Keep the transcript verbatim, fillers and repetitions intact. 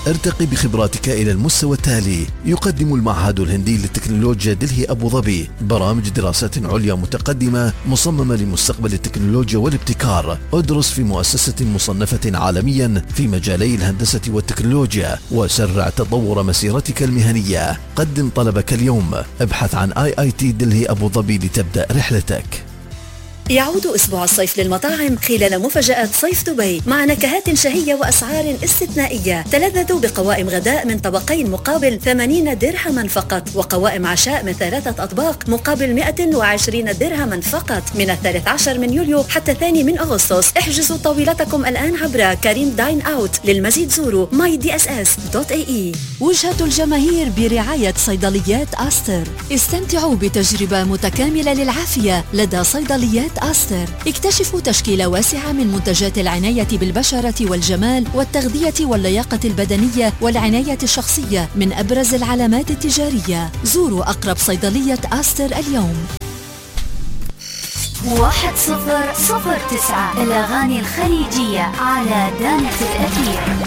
ارتقي بخبراتك إلى المستوى التالي. يقدم المعهد الهندي للتكنولوجيا دلهي أبو ظبي برامج دراسات عليا متقدمة مصممة لمستقبل التكنولوجيا والابتكار. ادرس في مؤسسة مصنفة عالميا في مجالي الهندسة والتكنولوجيا وسرع تطور مسيرتك المهنية. قدم طلبك اليوم. ابحث عن آي آي تي دلهي أبو ظبي لتبدأ رحلتك. يعود أسبوع الصيف للمطاعم خلال مفاجآت صيف دبي مع نكهات شهية وأسعار استثنائية. تلذذوا بقوائم غداء من طبقين مقابل ثمانين درهما فقط، وقوائم عشاء من ثلاثة أطباق مقابل مئة وعشرين درهما فقط من الثالث عشر من يوليو حتى الثاني من أغسطس. احجزوا طاولتكم الآن عبر كريم داين أوت. للمزيد زوروا ماي دي اس اس دوت اي اي. وجهة الجماهير برعاية صيدليات آستر. استمتعوا بتجربة متكاملة للعافية لدى صيدليات آستر. اكتشفوا تشكيلة واسعة من منتجات العناية بالبشرة والجمال والتغذية واللياقة البدنية والعناية الشخصية من أبرز العلامات التجارية. زوروا أقرب صيدلية آستر اليوم. واحد صفر صفر تسعة الأغاني الخليجية على دانة الأثير.